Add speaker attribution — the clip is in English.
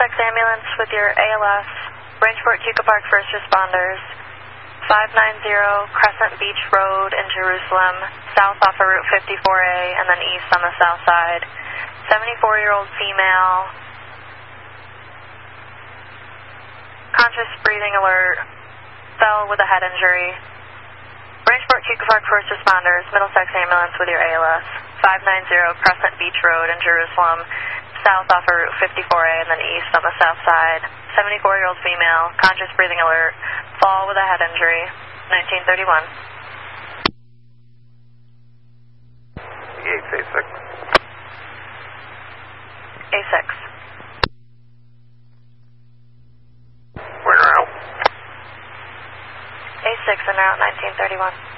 Speaker 1: Middlesex ambulance with your ALS, Bridgeport Cuca Park first responders, 590 Crescent Beach Road in Jerusalem, south off of Route 54A, and then east on the south side. 74-year-old female, conscious breathing alert, fell with a head injury. Bridgeport Cuca Park first responders, Middlesex ambulance with your ALS, 590 Crescent Beach Road in Jerusalem, south off of Route 54A, and then east on the south side. 74-year-old female, conscious breathing alert, fall with a head injury, 1931.
Speaker 2: A6.
Speaker 1: A6.
Speaker 2: We're out.
Speaker 1: A6 en route, 1931.